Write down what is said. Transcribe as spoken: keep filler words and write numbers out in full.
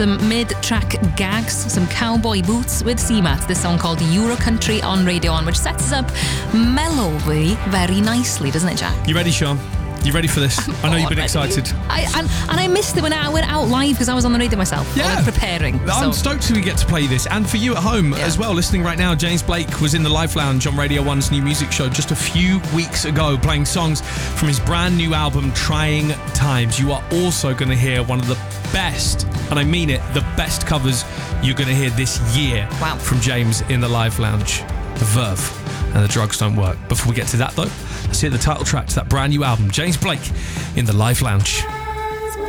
Some mid-track gags, some cowboy boots with C MAT. This song called Euro Country on Radio one, which sets us up mellowy very nicely, doesn't it, Jack? You ready, Sean? You ready for this? I know you've been excited. I, and, and I missed it when I went out live because I was on the radio myself. Yeah. Like preparing. I'm so. stoked we get to play this. And for you at home Yeah. as well, listening right now, James Blake was in the Live Lounge on Radio one's new music show just a few weeks ago, playing songs from his brand new album, Trying Times. You are also going to hear one of the best, and I mean it, the best covers you're going to hear this year Wow. from James in the Live Lounge. The Verve and The Drugs Don't Work. Before we get to that, though, let's hear the title track to that brand new album, James Blake in the Live Lounge.